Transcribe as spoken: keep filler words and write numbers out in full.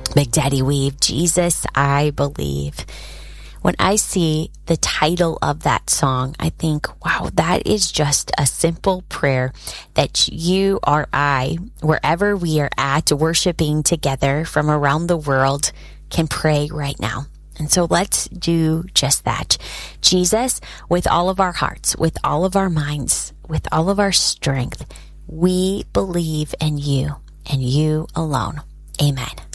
Big Daddy Weave, Jesus, I Believe. When I see the title of that song, I think, wow, that is just a simple prayer that you or I, wherever we are at, worshiping together from around the world, can pray right now. And so let's do just that. Jesus, with all of our hearts, with all of our minds, with all of our strength, we believe in you and you alone. Amen.